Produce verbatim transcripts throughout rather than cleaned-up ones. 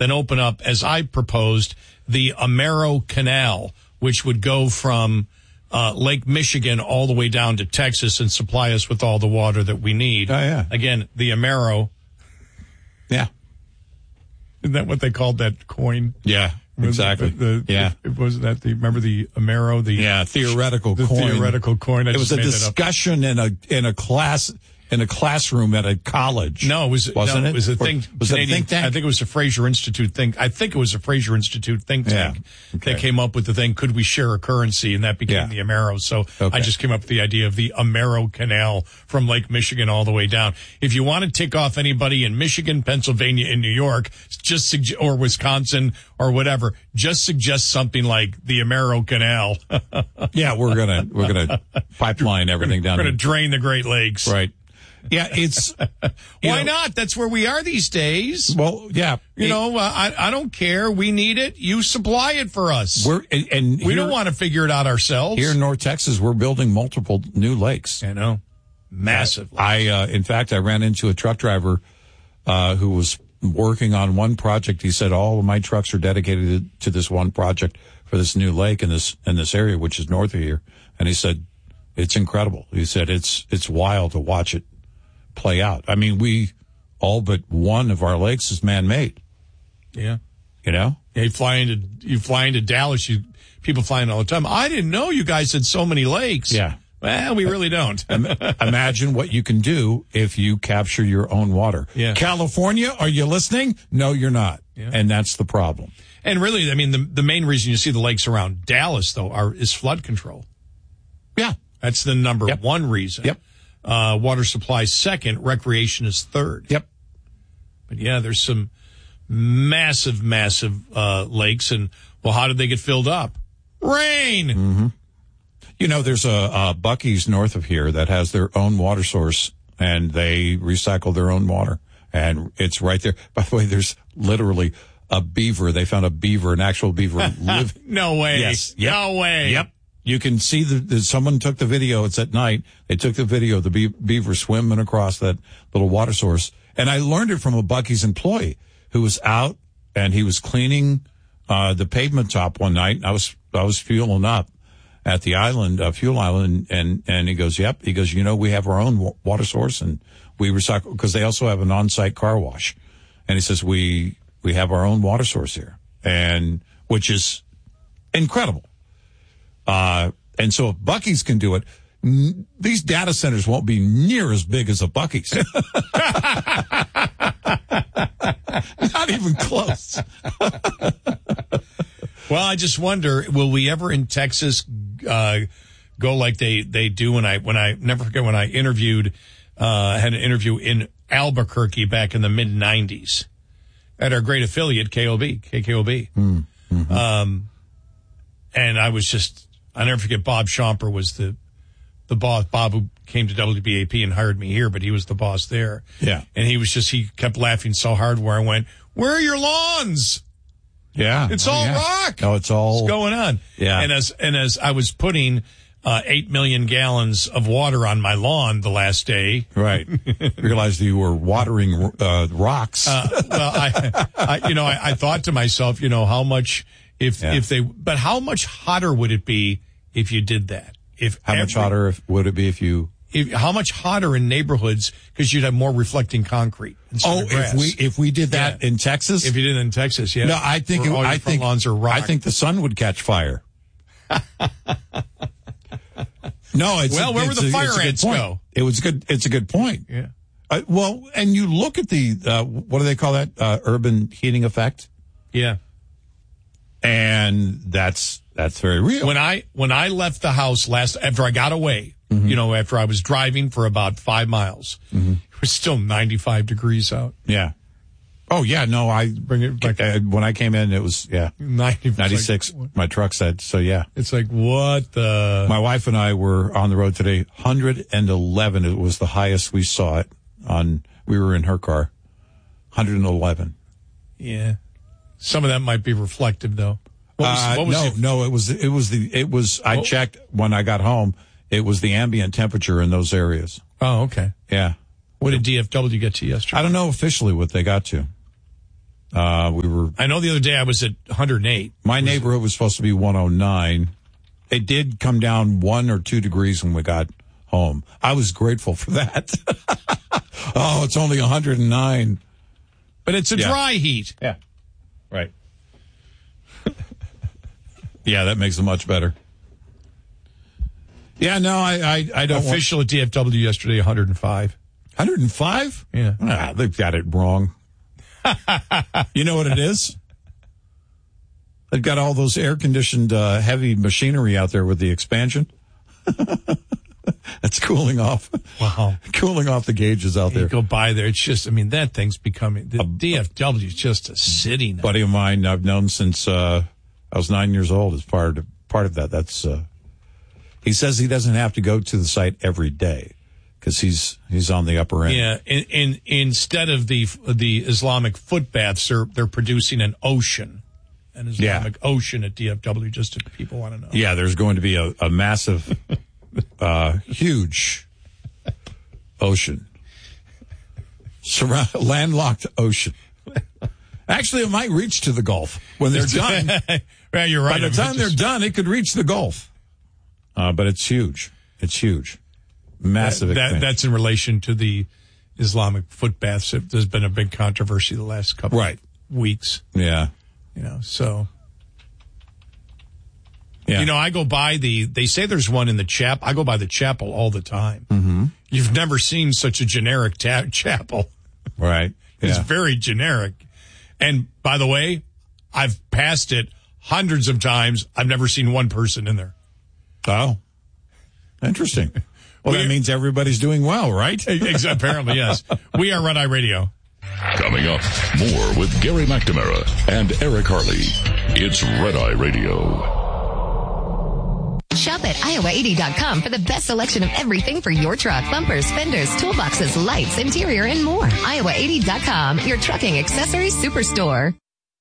then open up, as I proposed, the Amero Canal, which would go from uh, Lake Michigan all the way down to Texas and supply us with all the water that we need. Oh, yeah. Again, the Amero. Yeah. Isn't that what they called that coin? Yeah, exactly. The, the, yeah. It, was that the, remember the Amero? The yeah, theoretical the coin. theoretical coin. I it was just a made discussion in a, in a class, in a classroom at a college. No, it was, wasn't no, it? it was a or, thing. Was Canadian, it a think tank? I think it was a Fraser Institute thing. I think it was a Fraser Institute think tank yeah. okay. that came up with the thing, could we share a currency? And that became yeah. the Amero. So okay. I just came up with the idea of the Amero Canal from Lake Michigan all the way down. If you want to tick off anybody in Michigan, Pennsylvania, and New York, just suggest, or Wisconsin or whatever, just suggest something like the Amero Canal. yeah, we're gonna we're gonna pipeline everything down. We're gonna drain the Great Lakes. Right. Yeah, it's why know, not? That's where we are these days. Well, yeah, you it, know, uh, I I don't care. We need it. You supply it for us. We're and, and we here, don't want to figure it out ourselves. Here in North Texas, we're building multiple new lakes. I know, massive. I, I uh, in fact, I ran into a truck driver uh, who was working on one project. He said, "All of my trucks are dedicated to this one project for this new lake in this in this area, which is north of here." And he said, "It's incredible." He said, "It's it's wild to watch it play out." I mean, we all but one of our lakes is man-made. Yeah, you know. Yeah, you fly into you fly into Dallas. You people flying all the time. I didn't know you guys had so many lakes. Yeah, well, we really don't. Imagine what you can do if you capture your own water. Yeah, California, are you listening? No, you're not, yeah. And that's the problem. And really, I mean, the the main reason you see the lakes around Dallas though are is flood control. Yeah, that's the number yep. one reason. Yep. Uh, water supply second, recreation is third. Yep. But yeah, there's some massive, massive, uh, lakes. And well, how did they get filled up? Rain. Mm-hmm. You know, there's a, a Buc-ee's north of here that has their own water source and they recycle their own water. And it's right there. By the way, there's literally a beaver. They found a beaver, an actual beaver. live. No way. Yes. Yep. No way. Yep. You can see the, the, someone took the video. It's at night. They took the video of the be- beaver swimming across that little water source. And I learned it from a Buc-ee's employee who was out and he was cleaning, uh, the pavement top one night. I was, I was fueling up at the island, uh, fuel island. And, and he goes, yep. He goes, you know, we have our own w- water source and we recycle because they also have an on-site car wash. And he says, we, we have our own water source here and which is incredible. Uh, and so if Buc-ee's can do it, n- these data centers won't be near as big as a Buc-ee's. Not even close. Well, I just wonder, will we ever in Texas, uh, go like they, they do when I, when I never forget when I interviewed, uh, had an interview in Albuquerque back in the mid nineties at our great affiliate, K O B, K K O B. Mm, mm-hmm. Um, and I was just, I never forget Bob Schomper was the, the boss, Bob who came to W B A P and hired me here, but he was the boss there. Yeah. And he was just, he kept laughing so hard where I went, where are your lawns? Yeah. It's oh, all yeah. rock. No, it's all What's going on? Yeah. And as, and as I was putting, uh, eight million gallons of water on my lawn the last day. Right. Realized you were watering, uh, rocks. uh, well, I, I, you know, I, I thought to myself, you know, how much, if, yeah. if they, but how much hotter would it be if you did that? If How every, much hotter if, would it be if you? If, how much hotter in neighborhoods because you'd have more reflecting concrete. Oh, if we if we did that yeah. in Texas, if you did it in Texas, yeah. No, I think it, all I your think lawns are rock. I think the sun would catch fire. No, it's well, a, where it's would the a, fire it's a good ants point. go? It was good. It's a good point. Yeah. Uh, well, and you look at the uh, what do they call that? Uh, urban heating effect. Yeah. And that's that's very real. When I when I left the house last after I got away, mm-hmm. you know, after I was driving for about five miles, mm-hmm. it was still ninety-five degrees out. Yeah. Oh yeah, no, I bring it back. Uh, when I came in, it was yeah ninety, ninety-six. Like, my truck said so. Yeah, it's like what the. My wife and I were on the road today. one hundred eleven. It was the highest we saw it on. We were in her car. one hundred eleven. Yeah, some of that might be reflective though. What was, uh, what was no, it? no, it was it was the it was. I oh. checked when I got home. It was the ambient temperature in those areas. Oh, okay. Yeah. What did D F W get to yesterday? I don't know officially what they got to. Uh, we were. I know the other day I was at one hundred eight. My neighborhood was supposed to be one oh nine. It did come down one or two degrees when we got home. I was grateful for that. Oh, it's only one hundred nine. But it's a Yeah. dry heat. Yeah. Right. Yeah, that makes it much better. Yeah, no, I I, I don't Official at D F W yesterday, one hundred five. want... one hundred five? Yeah. Ah, they've got it wrong. You know what it is? They've got all those air-conditioned uh, heavy machinery out there with the expansion. That's cooling off. Wow. Cooling off the gauges out You there. go by there, it's just, I mean, that thing's becoming, the D F W is just a city now. Buddy of mine I've known since uh, I was nine years old is part of, part of that. That's uh, he says he doesn't have to go to the site every day because he's he's on the upper end. Yeah, in, in, instead of the the Islamic foot baths, they're, they're producing an ocean, an Islamic Yeah. ocean at D F W, just if people want to know. Yeah, there's going to be a, a massive, uh, huge ocean. Surround, landlocked ocean. Actually, it might reach to the Gulf when they're done. Yeah, you're right. By the I mean, time they're just- done, it could reach the Gulf. Uh, but it's huge. It's huge. Massive that, expansion. that's in relation to the Islamic foot baths. There's been a big controversy the last couple Right. of weeks. Yeah. You know, so. Yeah. You know, I go by the, they say there's one in the chapel. I go by the chapel all the time. Mm-hmm. You've never seen such a generic ta- chapel. Right. It's Yeah. very generic. And by the way, I've passed it hundreds of times. I've never seen one person in there. Oh. Interesting. Well, that We- means everybody's doing well, right? Apparently, yes. We are Red Eye Radio. Coming up, more with Gary McNamara and Eric Harley. It's Red Eye Radio. Shop at Iowa eighty dot com for the best selection of everything for your truck. Bumpers, fenders, toolboxes, lights, interior, and more. Iowa eighty dot com, your trucking accessories superstore.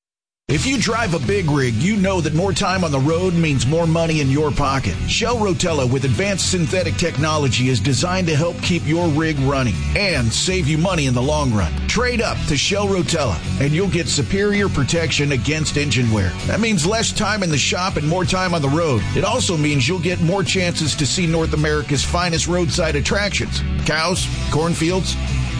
If you drive a big rig, you know that more time on the road means more money in your pocket. Shell Rotella with advanced synthetic technology is designed to help keep your rig running and save you money in the long run. Trade up to Shell Rotella and you'll get superior protection against engine wear. That means less time in the shop and more time on the road. It also means you'll get more chances to see North America's finest roadside attractions. Cows, cornfields,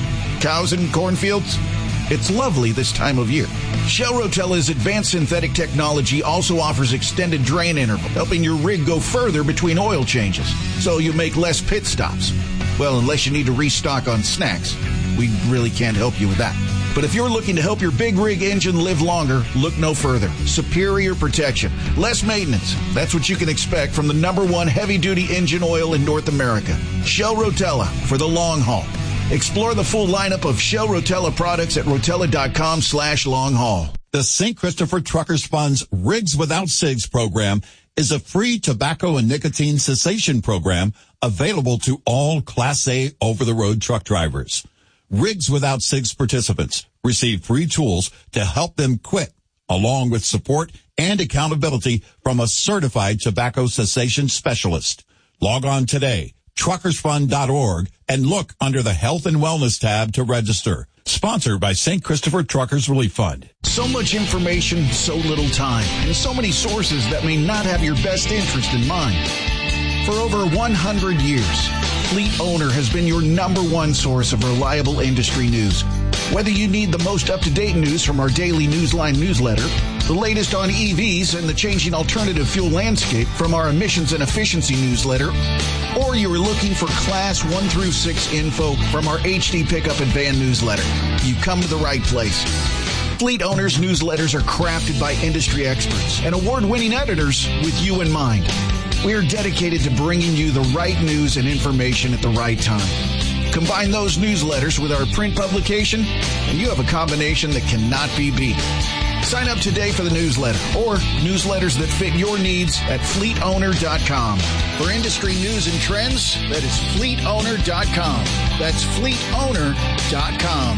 cows and cornfields. It's lovely this time of year. Shell Rotella's advanced synthetic technology also offers extended drain interval, helping your rig go further between oil changes, so you make less pit stops. Well, unless you need to restock on snacks. We really can't help you with that. But if you're looking to help your big rig engine live longer, look no further. Superior protection, less maintenance. That's what you can expect from the number one heavy-duty engine oil in North America. Shell Rotella for the long haul. Explore the full lineup of Shell Rotella products at rotella.com slash long haul. The Saint Christopher Truckers Fund's Rigs Without Cigs program is a free tobacco and nicotine cessation program available to all Class A over-the-road truck drivers. Rigs Without Cigs participants receive free tools to help them quit, along with support and accountability from a certified tobacco cessation specialist. Log on today, truckers fund dot org, and look under the Health and Wellness tab to register. Sponsored by Saint Christopher Truckers Relief Fund. So much information, so little time, and so many sources that may not have your best interest in mind. For over one hundred years, Fleet Owner has been your number one source of reliable industry news. Whether you need the most up-to-date news from our daily Newsline newsletter, the latest on E Vs and the changing alternative fuel landscape from our emissions and efficiency newsletter, or you are looking for Class one through six info from our H D Pickup and Van newsletter, you come to the right place. Fleet Owners newsletters are crafted by industry experts and award-winning editors with you in mind. We are dedicated to bringing you the right news and information at the right time. Combine those newsletters with our print publication, and you have a combination that cannot be beat. Sign up today for the newsletter or newsletters that fit your needs at fleet owner dot com. For industry news and trends, that is fleet owner dot com. That's fleet owner dot com.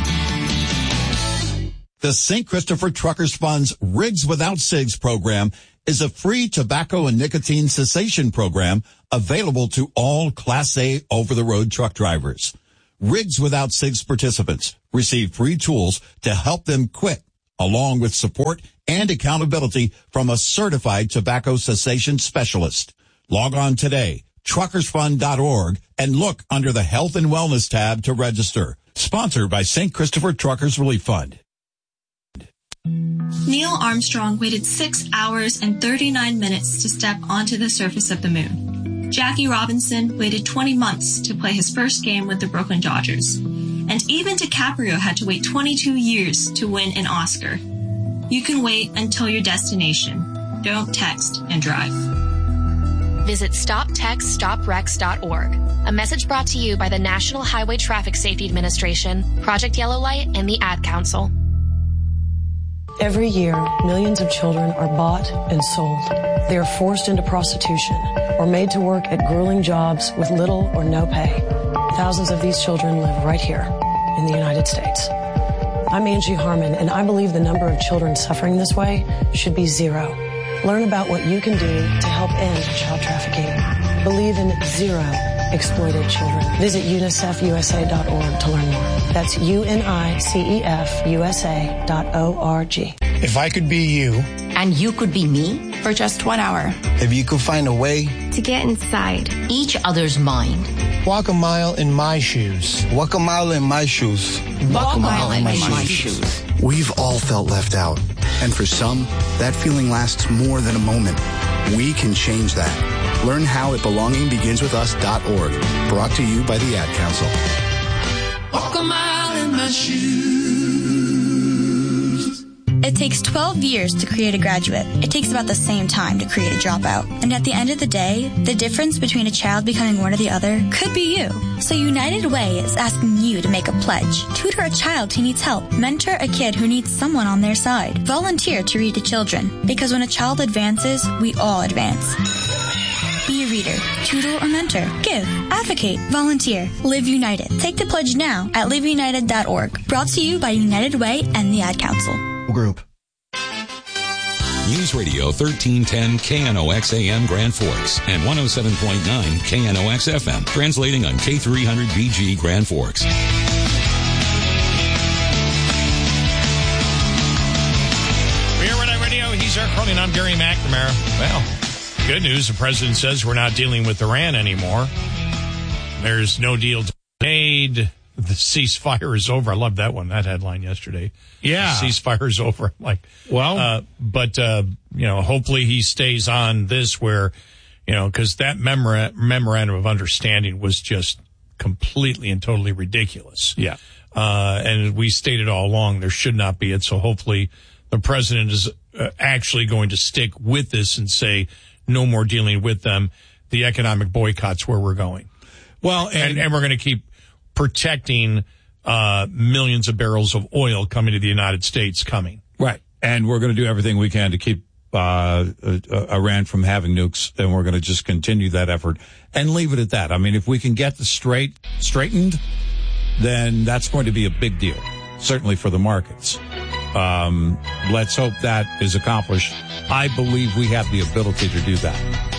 The Saint Christopher Truckers Fund's Rigs Without Cigs program is a free tobacco and nicotine cessation program available to all Class A over-the-road truck drivers. Rigs Without Cigs participants receive free tools to help them quit, along with support and accountability from a certified tobacco cessation specialist. Log on today, truckers fund dot org, and look under the Health and Wellness tab to register. Sponsored by Saint Christopher Truckers Relief Fund. Neil Armstrong waited six hours and thirty-nine minutes to step onto the surface of the moon. Jackie Robinson waited twenty months to play his first game with the Brooklyn Dodgers. And even DiCaprio had to wait twenty-two years to win an Oscar. You can wait until your destination. Don't text and drive. Visit stop text stop wrecks dot org. A message brought to you by the National Highway Traffic Safety Administration, Project Yellow Light, and the Ad Council. Every year, millions of children are bought and sold. They are forced into prostitution or made to work at grueling jobs with little or no pay. Thousands of these children live right here in the United States. I'm Angie Harmon, and I believe the number of children suffering this way should be zero. Learn about what you can do to help end child trafficking. Believe in zero exploited children. Visit unicef u s a dot org to learn more. That's U N I C E F U S A dot O R G. If I could be you. And you could be me for just one hour. If you could find a way to get inside each other's mind. Walk a mile in my shoes. Walk a mile in my shoes. Walk, Walk a mile, mile in, in my, my shoes. shoes. We've all felt left out. And for some, that feeling lasts more than a moment. We can change that. Learn how at belonging begins with us dot org. Brought to you by the Ad Council. Walk a mile in my shoes. It takes twelve years to create a graduate. It takes about the same time to create a dropout. And at the end of the day, the difference between a child becoming one or the other could be you. So United Way is asking you to make a pledge. Tutor a child who needs help. Mentor a kid who needs someone on their side. Volunteer to read to children. Because when a child advances, we all advance. Be a reader, tutor, or mentor. Give, advocate, volunteer. Live United. Take the pledge now at live united dot org. Brought to you by United Way and the Ad Council. Group. News Radio thirteen ten K N O X A M Grand Forks and one oh seven point nine K N O X F M. Translating on K three hundred B G Grand Forks. We're here at Radio. He's Eric Carly and I'm Gary McNamara. Well, good news. The president says we're not dealing with Iran anymore. There's no deal made. The ceasefire is over. I love that one, that headline yesterday. Yeah. The ceasefire is over. I'm like, well, uh, but, uh, you know, hopefully he stays on this where, you know, because that memora- memorandum of understanding was just completely and totally ridiculous. Yeah. Uh, and we stated all along there should not be it. So hopefully the president is uh, actually going to stick with this and say no more dealing with them. The economic boycott's where we're going. Well, and, and, and we're going to keep protecting uh, millions of barrels of oil coming to the United States coming. Right. And we're going to do everything we can to keep uh, uh, Iran from having nukes, and we're going to just continue that effort and leave it at that. I mean, if we can get the straight straightened, then that's going to be a big deal, certainly for the markets. Um, let's hope that is accomplished. I believe we have the ability to do that.